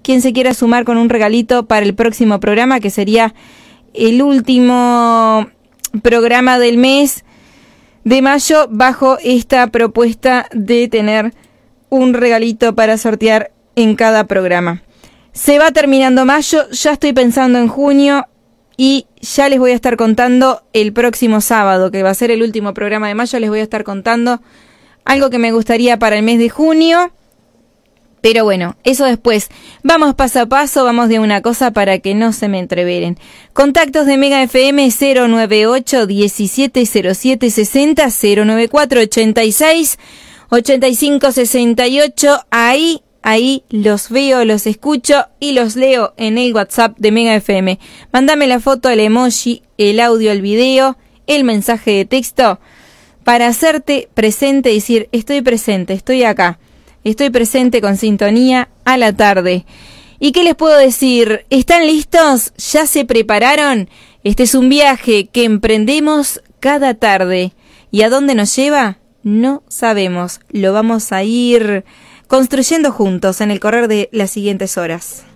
quien se quiera sumar con un regalito para el próximo programa, que sería el último programa del mes de mayo, bajo esta propuesta de tener un regalito para sortear en cada programa. Se va terminando mayo, ya estoy pensando en junio y ya les voy a estar contando el próximo sábado, que va a ser el último programa de mayo, les voy a estar contando algo que me gustaría para el mes de junio. Pero bueno, eso después. Vamos paso a paso, vamos de una cosa para que no se me entreveren. Contactos de Mega FM 098 1707 60 094 86 85 68. Ahí los veo, los escucho y los leo en el WhatsApp de Mega FM. Mándame la foto, el emoji, el audio, el video, el mensaje de texto para hacerte presente y decir: estoy presente, estoy acá. Estoy presente con sintonía a la tarde. ¿Y qué les puedo decir? ¿Están listos? ¿Ya se prepararon? Este es un viaje que emprendemos cada tarde. ¿Y a dónde nos lleva? No sabemos. Lo vamos a ir construyendo juntos en el correr de las siguientes horas.